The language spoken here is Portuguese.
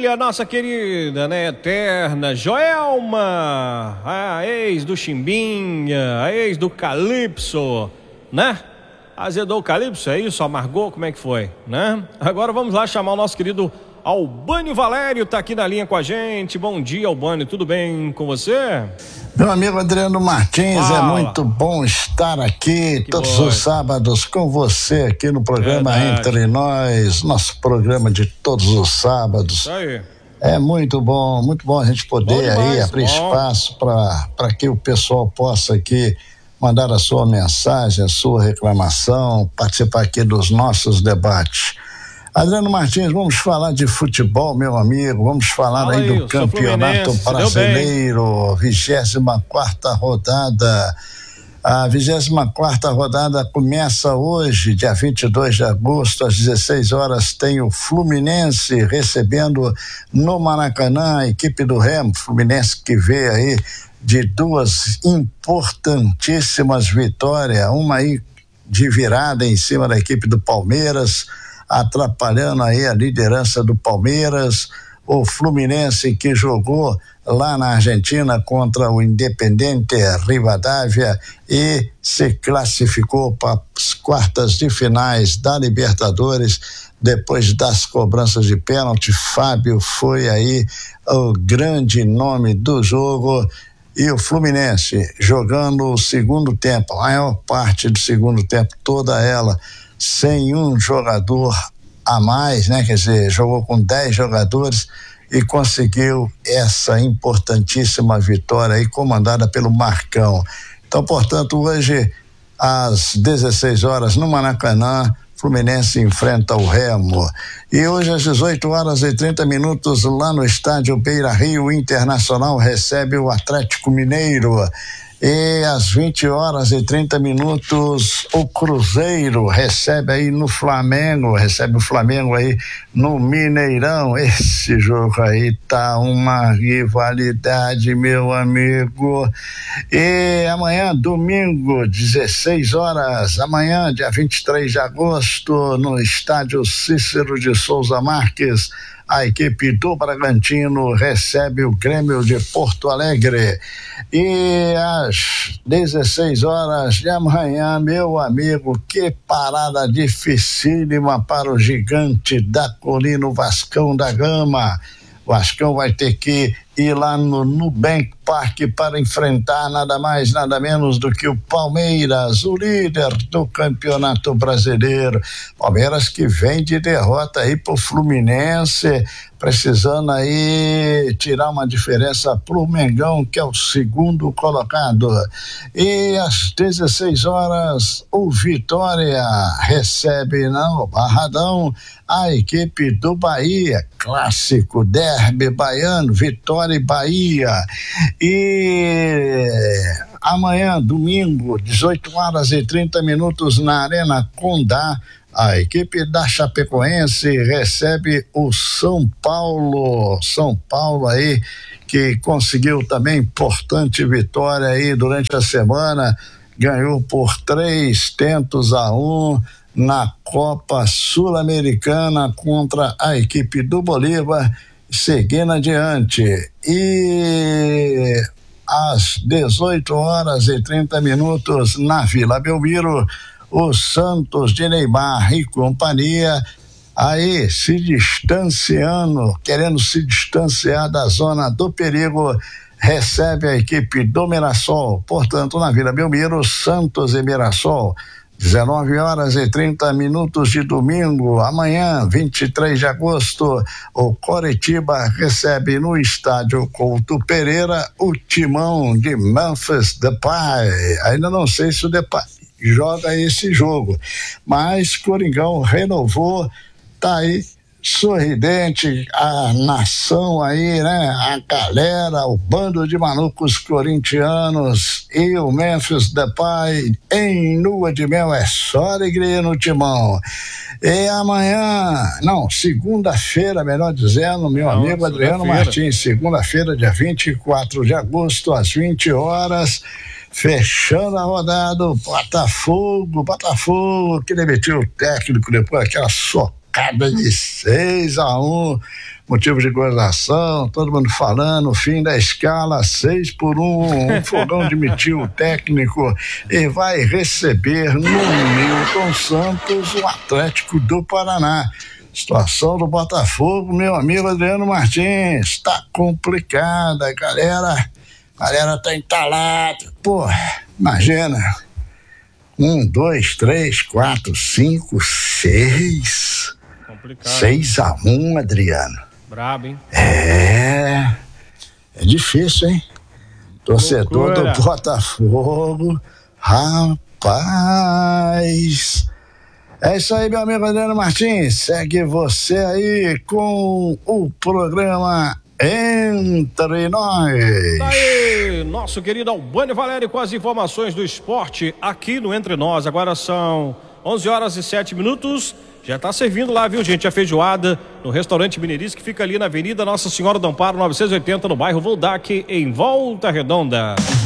família, nossa querida, né, eterna Joelma, a ex do Chimbinha, a ex do Calypso, né? Azedou o Calypso, é isso? Amargou? Como é que foi, né? Agora vamos lá chamar o nosso querido Albânio Valério, tá aqui na linha com a gente. Bom dia, Albânio, tudo bem com você? Meu amigo Adriano Martins, Fala. É muito bom estar aqui Que todos bom. os sábados com você aqui no programa Verdade. Entre Nós, nosso programa de todos os sábados. Isso aí. É muito bom a gente poder Bom demais, aí abrir bom. espaço para que o pessoal possa aqui mandar a sua mensagem, a sua reclamação, participar aqui dos nossos debates. Adriano Martins, vamos falar de futebol, meu amigo, vamos falar Fala aí aí, do eu sou Campeonato Fluminense, Brasileiro, 24ª rodada. A 24ª rodada começa hoje, dia 22 de agosto, às 16 horas, tem o Fluminense recebendo no Maracanã a equipe do Remo, Fluminense que veio aí de duas importantíssimas vitórias, uma aí de virada em cima da equipe do Palmeiras, atrapalhando aí a liderança do Palmeiras, o Fluminense que jogou lá na Argentina contra o Independiente Rivadavia e se classificou para as quartas de finais da Libertadores depois das cobranças de pênalti. Fábio foi aí o grande nome do jogo. E o Fluminense jogando o segundo tempo, a maior parte do segundo tempo, toda ela sem um jogador a mais, né? Quer dizer, jogou com 10 jogadores e conseguiu essa importantíssima vitória aí, comandada pelo Marcão. Então, portanto, hoje às 16 horas no Maracanã, Fluminense enfrenta o Remo. E hoje às 18h30 lá no estádio Beira-Rio, Internacional recebe o Atlético Mineiro. E às 20h30 o Cruzeiro recebe aí no Flamengo, recebe o Flamengo aí no Mineirão. Esse jogo aí tá uma rivalidade, meu amigo. E amanhã, domingo, 16 horas, amanhã, dia 23 de agosto, no estádio Cícero de Souza Marques, a equipe do Bragantino recebe o Grêmio de Porto Alegre. E às 16 horas de amanhã, meu amigo, que parada dificílima para o gigante da colina, o Vascão da Gama. O Vascão vai ter que ir lá no Nubank Park para enfrentar nada mais, nada menos do que o Palmeiras, o líder do Campeonato Brasileiro. Palmeiras que vem de derrota aí pro Fluminense, precisando aí tirar uma diferença pro Mengão, que é o segundo colocado. E às 16 horas, o Vitória recebe no Barradão a equipe do Bahia, clássico derby baiano, Vitória e Bahia. E amanhã, domingo, 18h30 na Arena Condá, a equipe da Chapecoense recebe o São Paulo. São Paulo aí que conseguiu também importante vitória aí durante a semana, ganhou por 3-1 na Copa Sul-Americana contra a equipe do Bolívar, seguindo adiante. E às 18h30 na Vila Belmiro, o Santos de Neymar e companhia aí se distanciando, querendo se distanciar da zona do perigo, recebe a equipe do Mirassol. Portanto, na Vila Belmiro, Santos e Mirassol. 19h30 de domingo, amanhã, 23 de agosto, o Coritiba recebe no estádio Couto Pereira o Timão de Memphis Depay. Ainda não sei se o Depay joga esse jogo, mas Coringão renovou, tá aí sorridente a nação aí, né? A galera, o bando de malucos corintianos e o Memphis Depay em lua de mel, é só alegria no Timão. E amanhã, não, segunda-feira, melhor dizendo, meu amigo Adriano Martins, segunda-feira, dia 24 de agosto, às 20 horas, fechando a rodada, o Botafogo, que demitiu o técnico depois daquela socada pancada de 6-1, motivo de gozação, todo mundo falando, fim da escala, 6-1, um fogão demitiu o técnico e vai receber no Newton Santos o Atlético do Paraná. Situação do Botafogo, meu amigo Adriano Martins, tá complicada, galera tá entalada, pô, imagina, 1, 2, 3, 4, 5, 6, 6-1, Adriano. Brabo, hein? É difícil, hein? Torcedor do Botafogo, rapaz. É isso aí, meu amigo Adriano Martins. Segue você aí com o programa Entre Nós. Tá aí, nosso querido Albânio Valério com as informações do esporte aqui no Entre Nós. Agora são 11h07. Já tá servindo lá, viu, gente, a feijoada no restaurante Mineirice, que fica ali na Avenida Nossa Senhora do Amparo, 980, no bairro Voldac, em Volta Redonda.